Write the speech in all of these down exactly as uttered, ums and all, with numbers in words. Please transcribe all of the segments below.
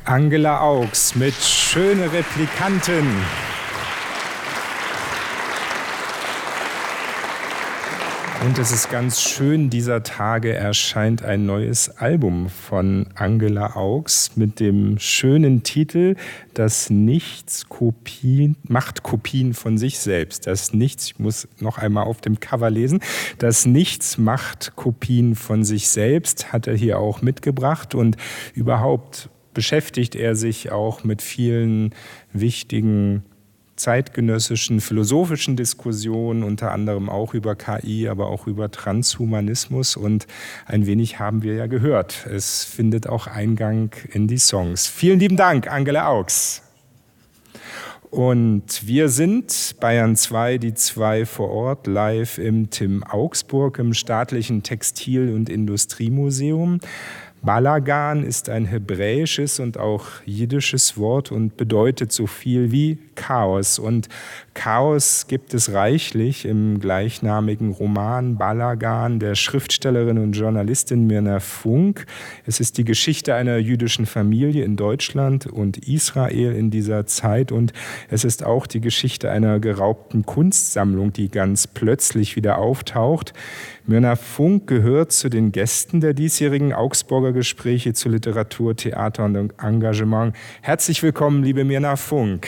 Angela Augs mit Schöne Replikanten. Und es ist ganz schön, dieser Tage erscheint ein neues Album von Angela Augs mit dem schönen Titel Das Nichts Kopien, macht Kopien von sich selbst. Das Nichts, ich muss noch einmal auf dem Cover lesen, das Nichts macht Kopien von sich selbst, hat er hier auch mitgebracht. Und überhaupt beschäftigt er sich auch mit vielen wichtigen zeitgenössischen philosophischen Diskussionen, unter anderem auch über K I, aber auch über Transhumanismus. Und ein wenig haben wir ja gehört. Es findet auch Eingang in die Songs. Vielen lieben Dank, Angela Augs. Und wir sind Bayern zwei, die zwei vor Ort, live im TIM Augsburg, im Staatlichen Textil- und Industriemuseum. Balagan ist ein hebräisches und auch jiddisches Wort und bedeutet so viel wie Chaos. Und Chaos gibt es reichlich im gleichnamigen Roman Balagan der Schriftstellerin und Journalistin Mirna Funk. Es ist die Geschichte einer jüdischen Familie in Deutschland und Israel in dieser Zeit. Und es ist auch die Geschichte einer geraubten Kunstsammlung, die ganz plötzlich wieder auftaucht. Mirna Funk gehört zu den Gästen der diesjährigen Augsburger Gespräche zu Literatur, Theater und Engagement. Herzlich willkommen, liebe Mirna Funk.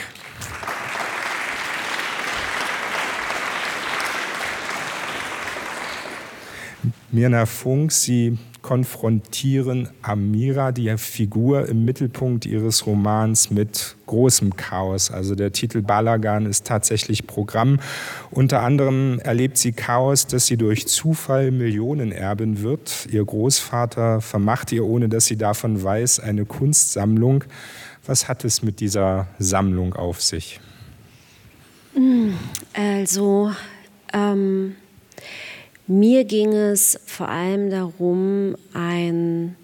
Mirna Funk, Sie konfrontieren Amira, die Figur im Mittelpunkt Ihres Romans, mit großem Chaos. Also der Titel Balagan ist tatsächlich Programm. Unter anderem erlebt sie Chaos, dass sie durch Zufall Millionenerbin wird. Ihr Großvater vermacht ihr, ohne dass sie davon weiß, eine Kunstsammlung. Was hat es mit dieser Sammlung auf sich? Also, ähm mir ging es vor allem darum, ein,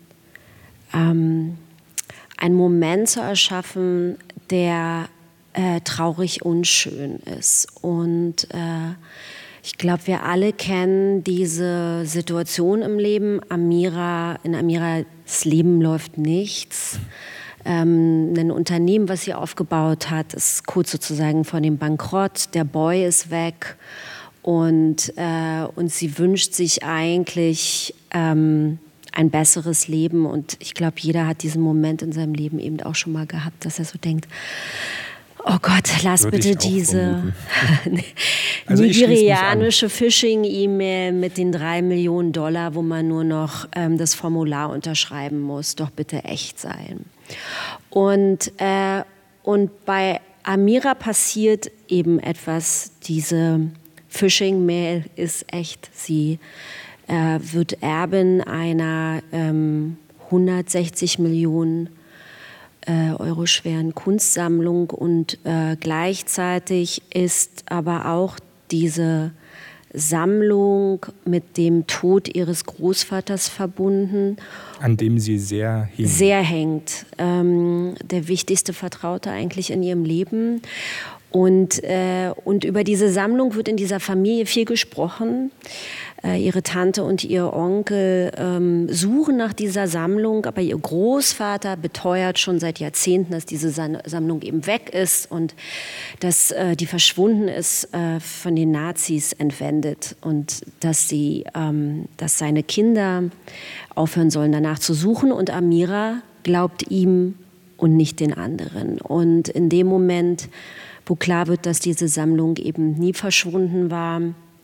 ähm, einen Moment zu erschaffen, der äh, traurig unschön ist. Und äh, ich glaube, wir alle kennen diese Situation im Leben. Amira, in Amiras Leben läuft nichts. Ähm, ein Unternehmen, was sie aufgebaut hat, ist kurz sozusagen vor dem Bankrott. Der Boy ist weg. Und, äh, und sie wünscht sich eigentlich ähm, ein besseres Leben. Und ich glaube, jeder hat diesen Moment in seinem Leben eben auch schon mal gehabt, dass er so denkt, oh Gott, lass Würde bitte diese also nigerianische Phishing-E-Mail mit den drei Millionen Dollar, wo man nur noch ähm, das Formular unterschreiben muss, doch bitte echt sein. Und, äh, und bei Amira passiert eben etwas, diese Phishing-Mail ist echt. Sie äh, wird Erbin einer ähm, hundertsechzig Millionen äh, Euro schweren Kunstsammlung und äh, gleichzeitig ist aber auch diese Sammlung mit dem Tod ihres Großvaters verbunden. An dem sie sehr hängt. Sehr hängt. Ähm, der wichtigste Vertraute eigentlich in ihrem Leben. Und, äh, und über diese Sammlung wird in dieser Familie viel gesprochen. Äh, ihre Tante und ihr Onkel ähm, suchen nach dieser Sammlung, aber ihr Großvater beteuert schon seit Jahrzehnten, dass diese Sammlung eben weg ist und dass äh, die verschwunden ist, äh, von den Nazis entwendet und dass, sie, ähm, dass seine Kinder aufhören sollen, danach zu suchen. Und Amira glaubt ihm und nicht den anderen. Und in dem Moment, wo klar wird, dass diese Sammlung eben nie verschwunden war,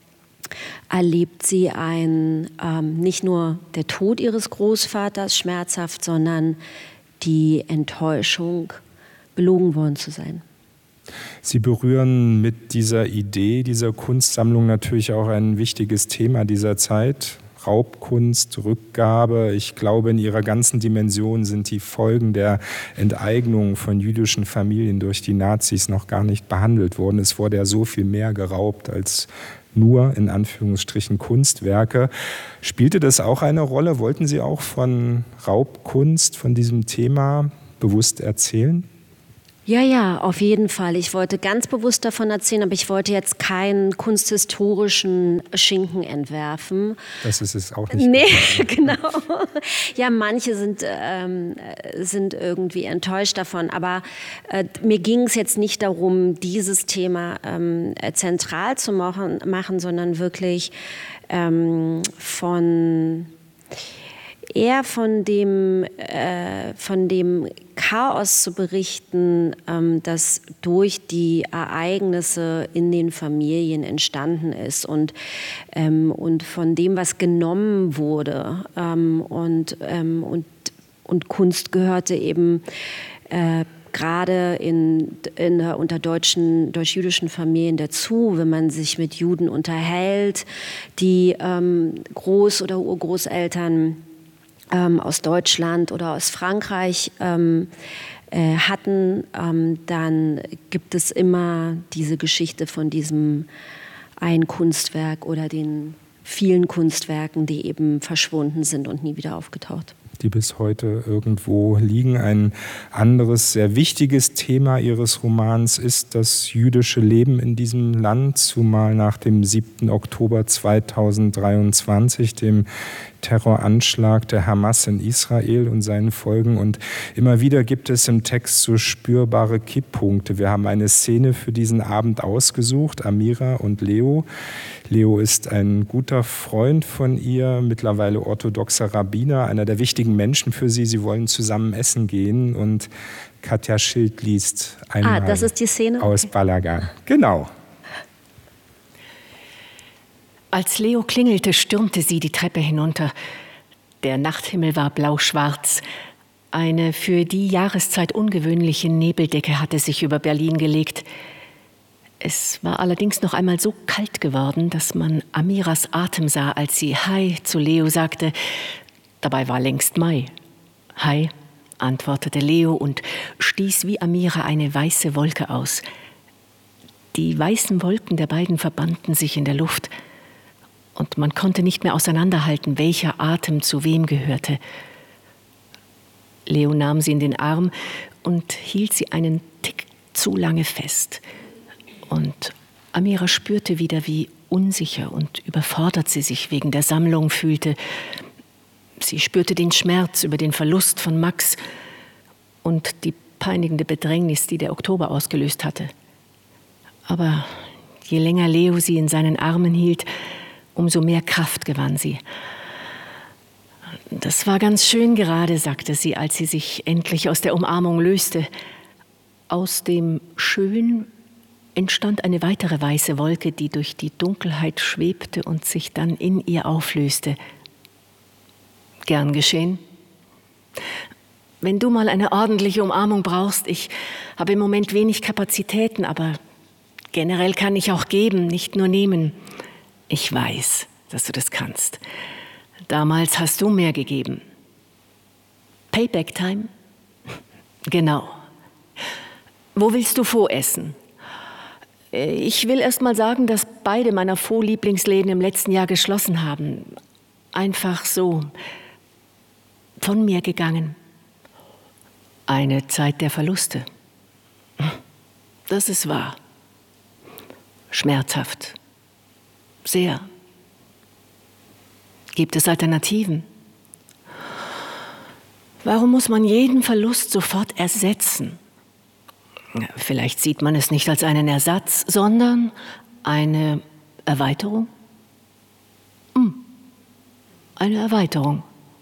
erlebt sie ein, ähm, nicht nur der Tod ihres Großvaters schmerzhaft, sondern die Enttäuschung, belogen worden zu sein. Sie berühren mit dieser Idee, dieser Kunstsammlung natürlich auch ein wichtiges Thema dieser Zeit. Raubkunst, Rückgabe. Ich glaube, in ihrer ganzen Dimension sind die Folgen der Enteignung von jüdischen Familien durch die Nazis noch gar nicht behandelt worden. Es wurde ja so viel mehr geraubt als nur, in Anführungsstrichen, Kunstwerke. Spielte das auch eine Rolle? Wollten Sie auch von Raubkunst, von diesem Thema bewusst erzählen? Ja, ja, auf jeden Fall. Ich wollte ganz bewusst davon erzählen, aber ich wollte jetzt keinen kunsthistorischen Schinken entwerfen. Das ist es auch nicht. Nee, genau. Ja, manche sind, ähm, sind irgendwie enttäuscht davon, aber äh, mir ging es jetzt nicht darum, dieses Thema ähm, zentral zu machen, machen sondern wirklich ähm, von... eher von dem, äh, von dem Chaos zu berichten, ähm, das durch die Ereignisse in den Familien entstanden ist und, ähm, und von dem, was genommen wurde. Ähm, und, ähm, und, und Kunst gehörte eben äh, gerade in, in der, unter deutschen, deutsch-jüdischen Familien dazu, wenn man sich mit Juden unterhält, die ähm, Groß- oder Urgroßeltern Ähm, aus Deutschland oder aus Frankreich ähm, äh, hatten, ähm, dann gibt es immer diese Geschichte von diesem ein Kunstwerk oder den vielen Kunstwerken, die eben verschwunden sind und nie wieder aufgetaucht. Die bis heute irgendwo liegen. Ein anderes sehr wichtiges Thema Ihres Romans ist das jüdische Leben in diesem Land, zumal nach dem siebten Oktober zweitausenddreiundzwanzig, dem Terroranschlag der Hamas in Israel und seinen Folgen. Und immer wieder gibt es im Text so spürbare Kipppunkte. Wir haben eine Szene für diesen Abend ausgesucht, Amira und Leo. Leo ist ein guter Freund von ihr, mittlerweile orthodoxer Rabbiner, einer der wichtigen Menschen für sie. Sie wollen zusammen essen gehen und Katja Schild liest einmal ah, das ist die Szene? aus Okay. Balagan. Genau. Als Leo klingelte, stürmte sie die Treppe hinunter. Der Nachthimmel war blau-schwarz. Eine für die Jahreszeit ungewöhnliche Nebeldecke hatte sich über Berlin gelegt. Es war allerdings noch einmal so kalt geworden, dass man Amiras Atem sah, als sie Hi zu Leo sagte. Dabei war längst Mai. Hi, antwortete Leo und stieß wie Amira eine weiße Wolke aus. Die weißen Wolken der beiden verbanden sich in der Luft. Und man konnte nicht mehr auseinanderhalten, welcher Atem zu wem gehörte. Leo nahm sie in den Arm und hielt sie einen Tick zu lange fest. Und Amira spürte wieder, wie unsicher und überfordert sie sich wegen der Sammlung fühlte. Sie spürte den Schmerz über den Verlust von Max und die peinigende Bedrängnis, die der Oktober ausgelöst hatte. Aber je länger Leo sie in seinen Armen hielt, umso mehr Kraft gewann sie. Das war ganz schön gerade, sagte sie, als sie sich endlich aus der Umarmung löste. Aus dem Schön entstand eine weitere weiße Wolke, die durch die Dunkelheit schwebte und sich dann in ihr auflöste. Gern geschehen. Wenn du mal eine ordentliche Umarmung brauchst, ich habe im Moment wenig Kapazitäten, aber generell kann ich auch geben, nicht nur nehmen. Ich weiß, dass du das kannst. Damals hast du mehr gegeben. Payback Time? Genau. Wo willst du Pho essen? Ich will erst mal sagen, dass beide meiner Pho-Lieblingsläden im letzten Jahr geschlossen haben. Einfach so. Von mir gegangen. Eine Zeit der Verluste. Das ist wahr. Schmerzhaft. Sehr. Gibt es Alternativen? Warum muss man jeden Verlust sofort ersetzen? Vielleicht sieht man es nicht als einen Ersatz, sondern eine Erweiterung? Hm. Eine Erweiterung.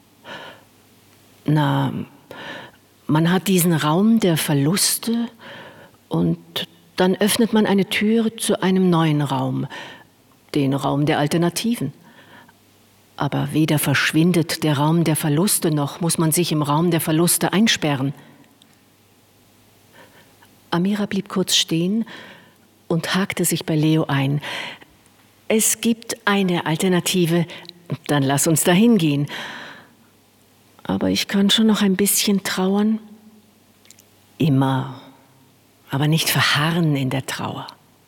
Na, man hat diesen Raum der Verluste und dann öffnet man eine Tür zu einem neuen Raum, den Raum der Alternativen. Aber weder verschwindet der Raum der Verluste, noch muss man sich im Raum der Verluste einsperren. Amira blieb kurz stehen und hakte sich bei Leo ein. Es gibt eine Alternative, dann lass uns dahin gehen. Aber ich kann schon noch ein bisschen trauern. Immer, aber nicht verharren in der Trauer.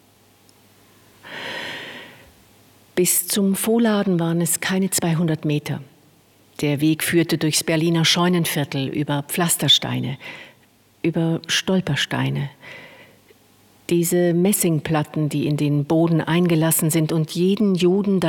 Bis zum Pho-Laden waren es keine zweihundert Meter. Der Weg führte durchs Berliner Scheunenviertel über Pflastersteine, über Stolpersteine. Diese Messingplatten, die in den Boden eingelassen sind und jeden Juden